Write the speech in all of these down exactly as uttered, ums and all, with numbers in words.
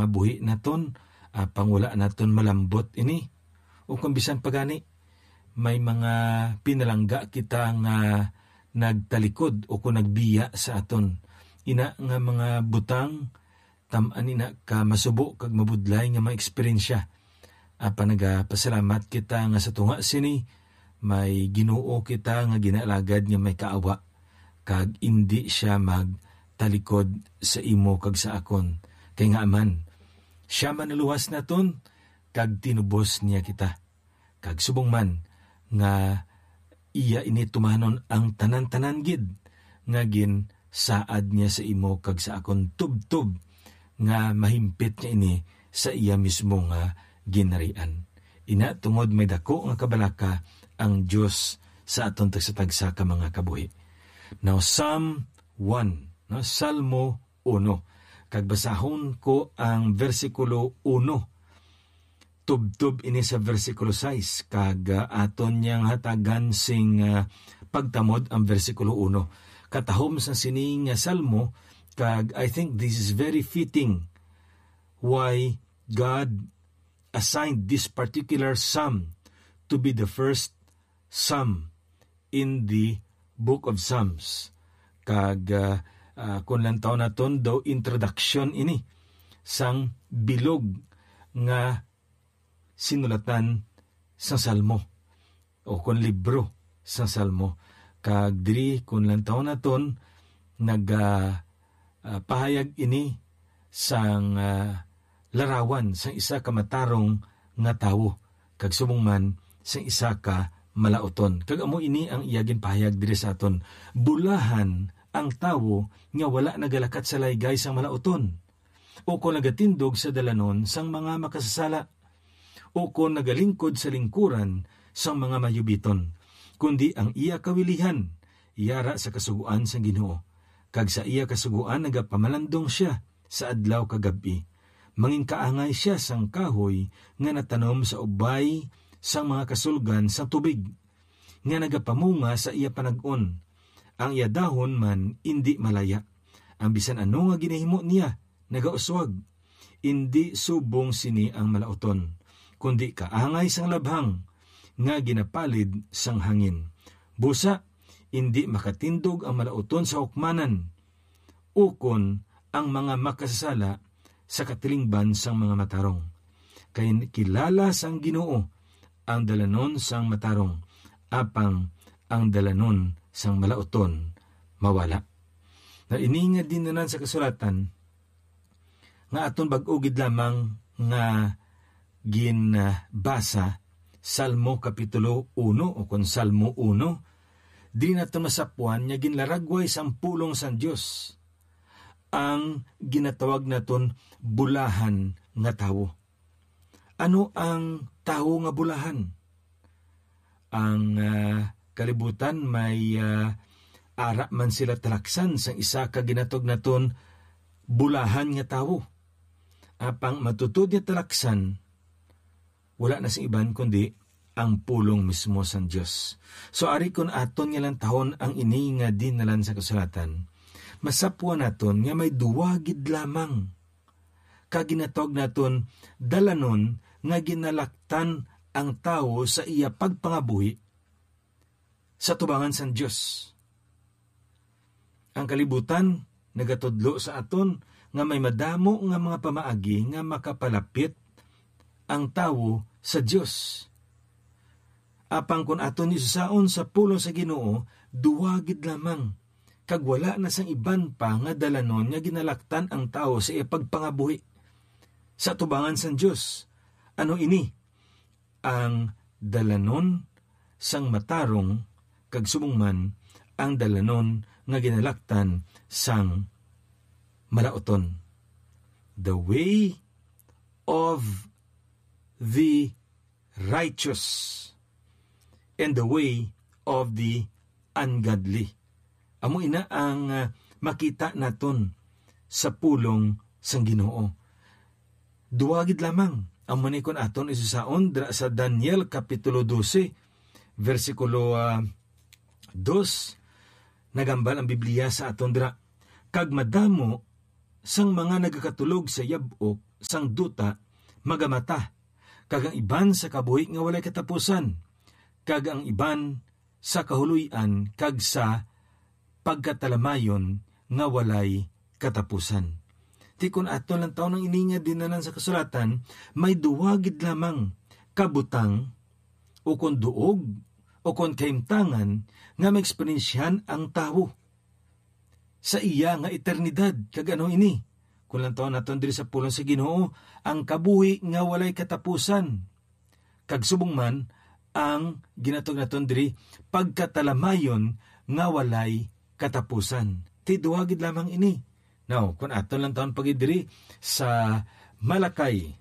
buhi naton, uh, pangwala naton malambot ini. O kung bisan pagani, may mga pinalangga kita nga nagtalikod o kung nagbiya sa aton. Ina nga mga butang, tamaan ina ka masubo kag mabudlay nga ma-eksperyensya. Apa nagapasalamat kita nga sa tunga sini, may Ginoo kita nga ginalagad nga may kaawa, kag indi siya magtalikod sa imo kag sa akon. Kay nga aman, siya manaluwas naton, kag tinubos niya kita. Kag subong man, nga iya ini tumanon ang tanan-tanan gid, nga gin saad niya sa imo kag sa akon tub-tub, nga mahimpit niya ini sa iya mismo nga ginarian. Ina tungod may dako nga kabalaka ang Diyos sa aton tagsa-tagsa ka mga kabuhi. Now, Psalm one, no? Salmo one. Kagbasahon ko ang versikulo one. Tub-tub ini sa versikulo six. Kag uh, aton niyang hatagan sing uh, pagtamod ang versikulo one. Katahom sa sining uh, salmo, kag I think this is very fitting why God assigned this particular psalm to be the first psalm in the book of Psalms. Kag uh, uh, kung lantaw naton daw introduction ini sang bilog nga sinulatan sa salmo o kung libro sa salmo. Kag diri kung lantaw naton nag uh, uh, pahayag ini sang uh, larawan sa isa ka matarong nga tawo, kag subong man sa isa ka malauton. Kag amo ini ang iyagin pahayag diri sa aton. Bulahan ang tawo nga wala nagalakat sa laygay sang malauton, o kung nagatindog sa dalanon sang mga makasasala, o kung nagalingkod sa lingkuran sang mga mayubiton, kundi ang iya kawilihan yara sa kasuguan sang Ginoo, kag sa iya kasuguan nagapamalandong siya sa adlaw kagabi. Mangin kaangay siya sang kahoy nga natanom sa ubay sang mga kasulgan sa tubig, nga nagapamunga sa iya panag-on. Ang iya dahon man indi malaya. Ang bisan ano nga ginahimo niya, nagauswag. Indi subong sini ang malauton, kundi kaangay sang labhang, nga ginapalid sang hangin. Busa, indi makatindog ang malauton sa hukmanan, ukon ang mga makasasala sa katilingban sang mga matarong. Kay kilala sang Ginoo ang dalanon sang matarong, apang ang dalanon sang malauton mawala. Na ininga din nanan sa kasulatan, nga aton bag-ugid lamang nga ginbasa, Salmo Kapitulo one o kung Salmo one, di nato masapuan nga ginlaragway sang pulong sang Dios ang ginatawag naton bulahan nga tawo. Ano ang tawo nga bulahan? Ang uh, kalibutan may uh, ara man sila talaksan sang isa ka ginatog naton bulahan nga tawo. Apang matutod niya talaksan, wala na sa iban kundi ang pulong mismo sang Dios. So ari kun aton nga lang tahon ang ini nga dinalan sa kasulatan, masapuan naton nga may duwagid lamang kaginatog naton dalanon nga ginalaktan ang tawo sa iya pagpangabuhi sa tubangan sang Dios. Ang kalibutan nagatudlo sa aton nga may madamo nga mga pamaagi nga makapalapit ang tawo sa Dios. Apang kun aton isusaon sa pulong sa Ginoo, duwagid lamang, kag wala na sang iban pa nga dalanon nga ginalaktan ang tao sa iya pagpangabuhi sa tubangan sang Dios. Ano ini? Ang dalanon sang matarong, kag sumungman ang dalanon nga ginalaktan sang malauton. The way of the righteous and the way of the ungodly. Amo ina ang uh, makita naton sa pulong sang Ginoo. Duwagid lamang ang manikon aton isusaon dra sa Daniel Kapitulo twelve, versikulo uh, two, nagambal ang Biblia sa aton dra. Kag madamo sang mga nagakatulog sa yabok sang duta magamata, kag ang iban sa kabuhi nga walay katapusan, kag ang iban sa kahuluyan kag sa pagkatalamayon nga walay katapusan. Ti kun ato lang taon ang ininga dinanan sa kasulatan, may duwagid lamang kabutang o kon duog o kon kaimtangan nga maeksperiensyahan ang tao sa iya nga eternidad. Kag ano ini? Kung lang taon naton diri sa pulong sa Ginoo, ang kabuhi nga walay katapusan. Kag subong man ang ginatog naton diri pagkatalamayon nga walay katapusan. Ti duwagid lamang ini. Now, kung aton lang taon pagidiri sa Malakay,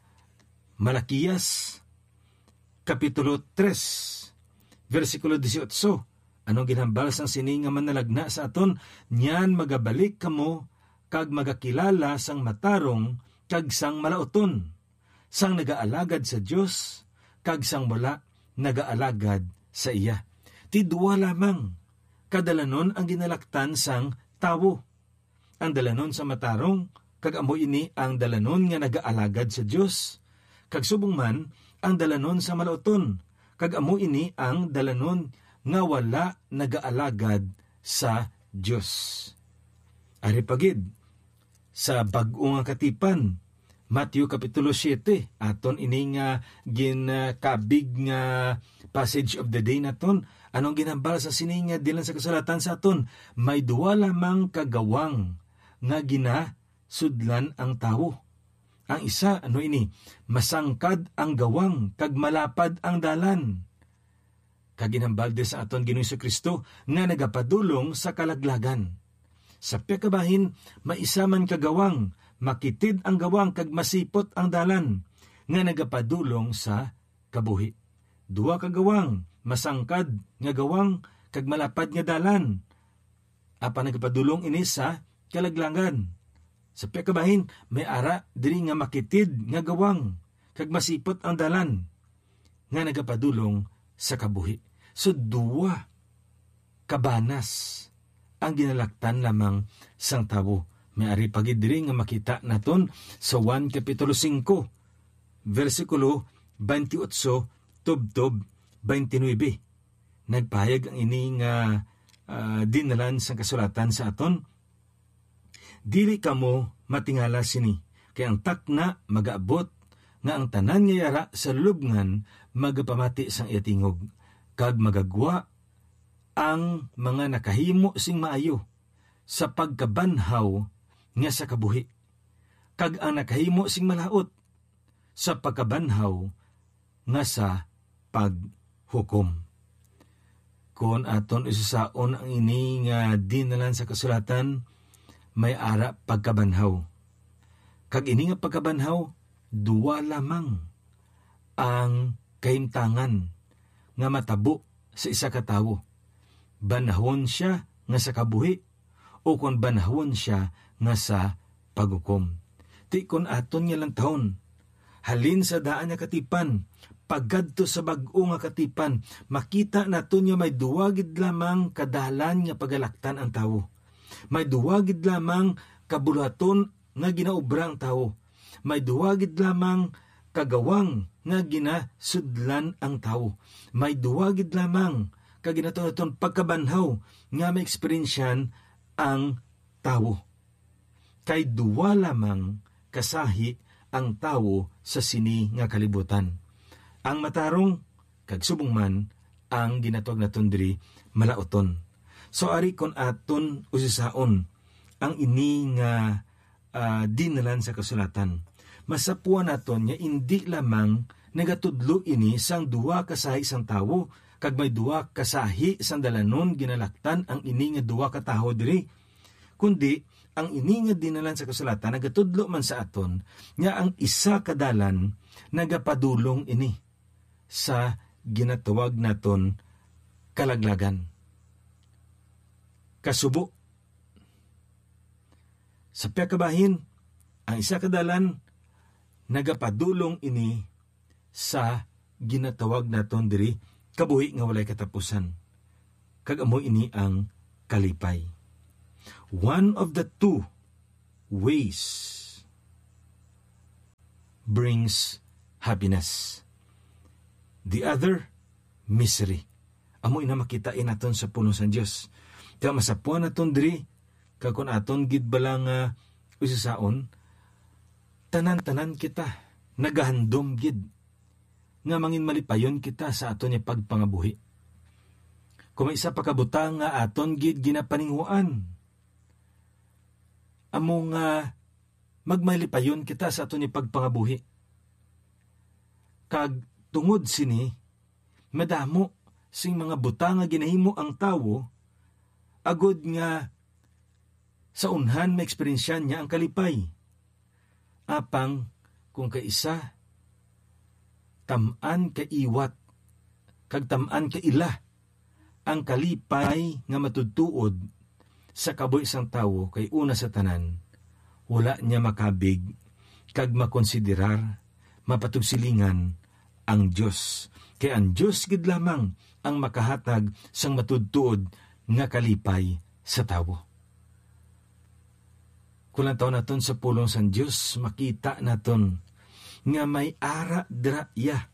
Malakiyas, Kapitulo tres, versikulo eighteen, anong ginhambal sang sini nga manalagna sa aton? Nyan magabalik kamo kag magakilala sang matarong kag sang malauton, sang nagaalagad sa Dios kag sang mula nagaalagad sa iya. Ti duwa lamang kadalanon ang ginalaktan sang tawo. Ang dalanon sa matarong kag amo ini ang dalanon nga nagaalagad sa Dios, kag subong man ang dalanon sa malauton, kag amo ini ang dalanon nga wala nagaalagad sa Dios. Ari pagid sa bag-o nga katipan, Matthew Kapitulo seven, aton ini nga ginakabig nga passage of the day naton. Anong ginhambal sa sini nga dilan sa kasulatan sa aton? May duwa lamang kagawang nga ginasudlan ang tawo. Ang isa, ano ini? Masangkad ang gawang, kag malapad ang dalan. Kaginhambal din sa aton Ginoong Kristo nga nagapadulong sa kalaglagan. Sa pekabahin, maisaman kagawang, makitid ang gawang kag masipot ang dalan, nga nagapadulong sa kabuhi. Dua kagawang, masangkad nga gawang, kag malapad nga dalan. Apa nagapadulong ini sa kalaglagan. Sa pekabahin, may ara diri nga makitid nga gawang, kag masipot ang dalan, nga nagapadulong sa kabuhi. So, duwa kabanas ang ginalaktan lamang sang tawo. May ari pagid diri nga makita naton sa Juan Kapitulo five, versikulo twenty-eight, tubtob twenty-nine. Nagpahayag ang ini nga uh, dinalan sa kasulatan sa aton. Dili kamo matingala sini, kay ang takna magaabot nga ang tanan nga yara sa lubngan magapamati sang iyatingog, kag magagwa ang mga nakahimo sing maayo sa pagkabanhaw nga sa kabuhi, kag ang nakahimo sing malaot sa pagkabanhaw nga sa paghukom. Kung aton isusaon ang ini nga dinalan sa kasulatan, may ara pagkabanhaw. Kag ini nga pagkabanhaw, duwa lamang ang kahimtangan nga matabo sa isa ka tawo. Banahon siya nga sa kabuhi o kung banahon siya nga sa paghukom. Ti kon aton nga lang taon, halin sa daan nga katipan, paggadto sa bag-o nga katipan, makita naton nga may duwagid lamang kadahalan nga pagalaktan ang tawo. May duwagid lamang kabulaton nga ginaobra ang tawo. May duwagid lamang kagawang nga ginasudlan ang tawo. May duwagid lamang kaginaton pagkabanhaw nga may eksperyensyan ang tawo. Kay duwa lamang kasahi ang tawo sa sini nga kalibutan. Ang matarong kag subong man ang ginatog naton diri malauton. So ari kon aton usisaon ang ini nga uh, dinalan sa kasulatan. Masapuan naton nga indi lamang nagatudlo ini sang duwa kasahi sang tawo, kag may duwa kasahi sang dalanon ginalaktan ang ini nga duwa ka tawo diri, kundi ang ini nga dinalan sa kasulatan nagatudlo man sa aton nga ang isa kadalan nagapadulong ini sa ginatawag naton kalaglagan. Kasubo. Sa piyakabahin, ang isa kadalan nagapadulong ini sa ginatawag naton diri kabuhi nga walay katapusan. Kag amo ini ang kalipay. One of the two ways brings happiness. The other, misery. Amo ina makitain naton sa pulong sa Dios. Kaya masapuan naton diri, kakon aton gid balang uh, usisaon, tanan-tanan kita, nagahandom gid, nga mangin malipayon kita sa aton niya pagpangabuhi. Kung may isa pa kabutang nga aton gid ginapaninguan, amo nga magmalipayon kita sa aton niya pagpangabuhi. Kag tungod sini, madamo sing mga butang nga ginahimo ang tawo, agod nga sa unhan ma-eksperyensyan niya ang kalipay. Apang kung kaisa, tamaan kaiwat, kag tamaan kaila, ang kalipay nga matudtuod sa kaboy isang tawo kay una sa tanan, wala niya makabig, kag makonsiderar, mapatugsilingan ang Diyos. Kay ang Diyos gid lamang ang makahatag sang matudtuod nga kalipay sa tawo. Kulang taon naton sa pulong sang Diyos, makita naton nga may ara draya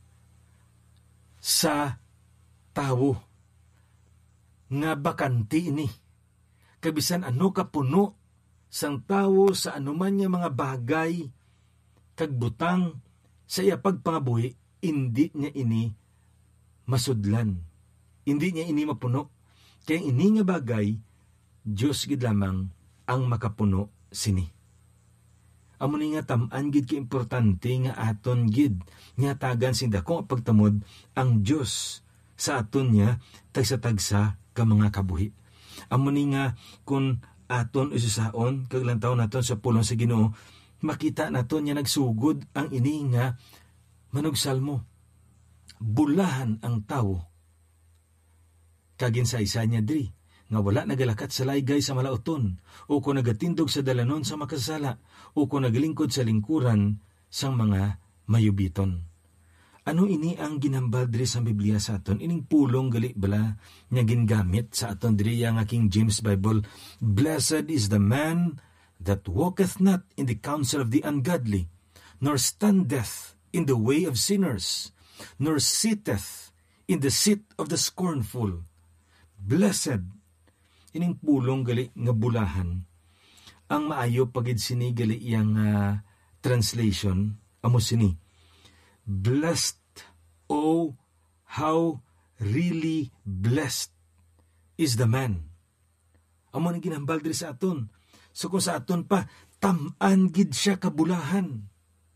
sa tawo nga bakanti ini. Kabisan ano kapuno sang tawo sa anuman niya mga bagay kag butang sa iya pagpangabuhi, hindi niya ini masudlan. Hindi niya ini mapuno. Kaya ini nga bagay, Diyos gid lamang ang makapuno sini. Amo ni nga tam-an gid ki importante nga aton gid nga tagan sing dako pagtamod ang Dios sa aton niya tagsa-tagsa ka mga kabuhi. Amo ni nga kun aton ususaon kag lantaw naton sa pulong sa Ginoo, makita naton nga nagsugod ang ini nga manugsalmo. Bulahan ang tawo. Kagin sa isa niya diri nga wala nagalakat sa laygay sa malauton, o kung nagatindog sa dalanon sa makasala, o kung naglingkod sa lingkuran sang mga mayubiton. Ano ini ang ginambal diri sa Biblia sa aton? Ining pulong gali bala nga gingamit sa aton diri nga King James Bible. Blessed is the man that walketh not in the counsel of the ungodly, nor standeth in the way of sinners, nor sitteth in the seat of the scornful. Blessed, ining pulong gali nga bulahan. Ang maayo pagid sini gali iyang uh, translation, amo sini, blessed, oh, how really blessed is the man. Amo nang ginambal diri sa aton. So kung sa aton pa, tam-an gid siya kabulahan.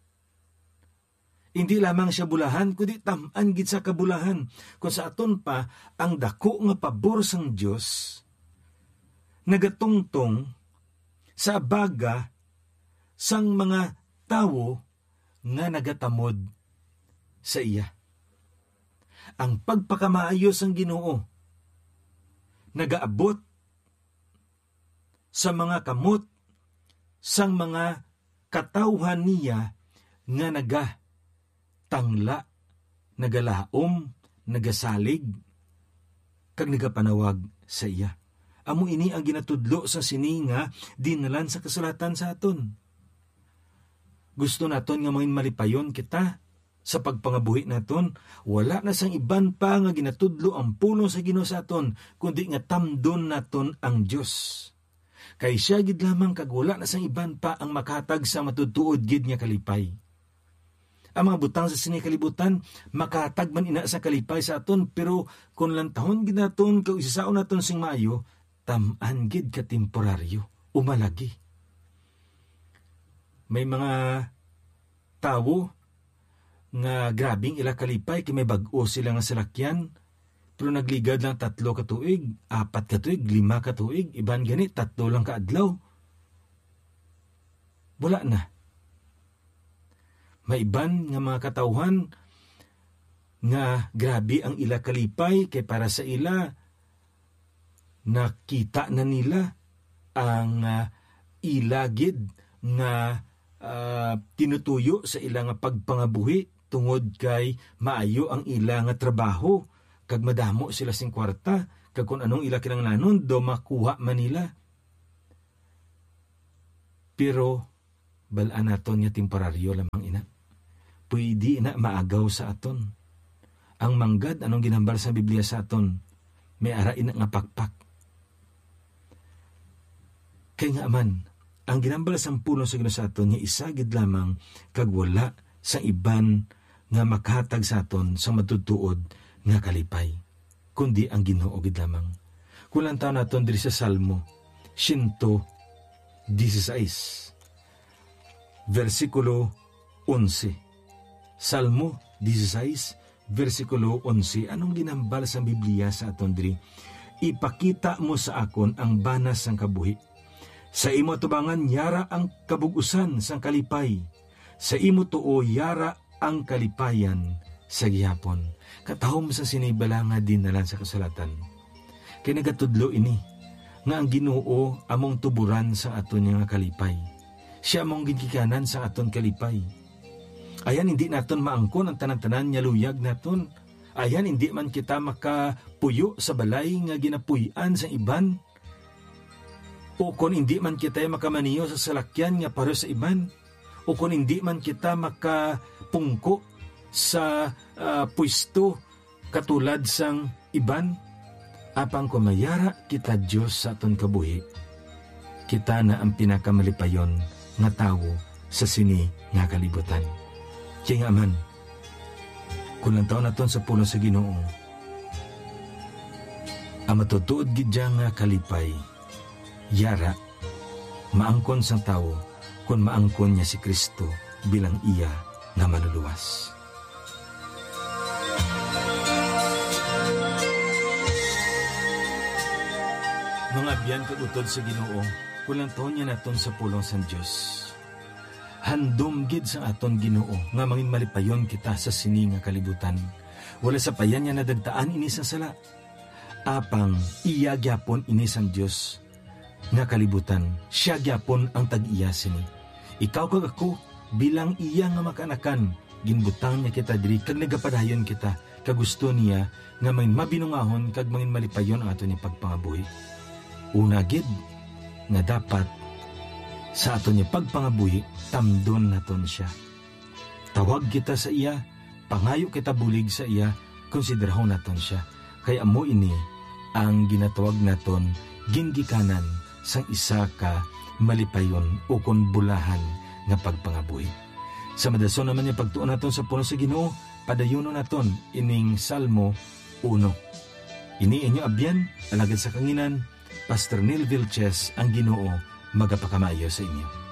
Hindi lamang siya bulahan, kundi tam-an gid sa kabulahan. Kung sa aton pa, ang dako nga pabor sang Dios nagatungtong sa baga sang mga tawo nga nagatamod sa iya. Ang pagpakamaayo sang Ginoo nagaabot sa mga kamot sang mga katawhan niya nga naga tangla, nagalaom, nagasalig, kag nagapanawag sa iya. Amo ini ang ginatudlo sa sininga dinalan sa kasulatan sa aton. Gusto naton nga mangin malipayon kita sa pagpangabuhi naton, wala na sang iban pa nga ginatudlo ang pulong sa Ginoo sa aton, kundi nga tamdon naton ang Dios. Kay siya gid lamang kag wala na sang iban pa ang makatag sa matutuod gid nga kalipay. Ang mga butang sa sinikalibutan, makatag man ina sa kalipay sa aton, pero kung lantahon gid naton kag isasaon naton sing maayo, tam-an gid ka temporaryo, umalagi. May mga tawo nga grabing ila kalipay kay may bag-o sila nga salakyan, pero nagligad lang tatlo ka tuig, apat ka tuig, lima ka tuig, iban gani tatlo lang ka adlaw. Wala na. May iban nga mga katawhan nga grabe ang ila kalipay kay para sa ila nakita na nila ang uh, ilagid nga uh, tinutuyo sa ila nga pagpangabuhi tungod kay maayo ang ila nga trabaho kag madamo sila sing kwarta kag kung anong ila kinahanglanon do makuha man nila. Pero balaan naton nga temporaryo lamang ina. pwede na maagaw sa aton. Ang manggad, anong ginambal sa Biblia sa aton? May arain nga pakpak. Kaya nga man, ang ginambal sa pulong sa Ginoo sa aton, niya isagid lamang kagwala sa iban nga makhatag sa aton sa matutuod nga kalipay, kundi ang Ginoo gid lamang. Kulang taon naton diri sa Salmo one sixteen, versikulo eleven. Salmo sixteen, versikulo eleven. Anong ginambal sa Biblia sa aton diri? Ipakita mo sa akon ang banas sang kabuhi. Sa imo tubangan yara ang kabugusan sang kalipay. Sa imo tuo yara ang kalipayan sa gihapon. Katahom sa sinibala nga dinalan sa kasalatan. Kay nagatudlo ini nga ang Ginoo among tuburan sa aton nga kalipay. Siya among gigikanan sa aton kalipay. Ayan hindi naton maangkon ang tanan-tanan nya luyag naton. Ayan hindi man kita makapuyo sa balay nga ginapuy-an sa iban. O kung hindi man kita makamaniyo sa salakyan nga paro sa iban. O kung hindi man kita makapungko sa uh, pwesto katulad sang iban. Apang kumayara kita Diyos sa aton kabuhi, kita na ang pinakamalipayon nga tawo sa sini nga kalibutan. Kaya nga man, kulang taon naton sa puno sa Ginoo, ang matutuod gidya nga kalipay, yara, maangkon sang tawo, kung maangkon niya si Kristo bilang iya nga manuluwas. Mga biyan kagutod sa Ginoo, kulang taon niya naton sa pulong sa Diyos. Handom gid sa aton Ginoo nga mangin malipayon kita sa sini nga kalibutan. Wala sa payan niya nadagtaan ini sa sala. Apang iya gyapon ini sang Dios nga kalibutan. Siya gyapon ang tag-iya sini. Ikaw kag ako bilang iya nga makanakan, ginbutang niya kita diri kag nagapadayon kita kag gusto niya nga mangin mabinungahon kag mangin malipayon ang aton ni pagpangabuhi. Una gid nga dapat sa aton niya pagpangabuhi, tamdon naton siya. Tawag kita sa iya, pangayo kita bulig sa iya, konsiderahon naton siya. Kaya amo ini ang ginatawag naton gingikanan sang isa ka malipayon o kon bulahan nga pagpangabuhi. Sa madason naman niya pagtuon naton sa puno sa Ginoo, padayunon naton ining Salmo one. Ini inyo abyan, alagad sa kanginan, Pastor Neil Vilches, ang Ginoo magapakamayo sa inyo.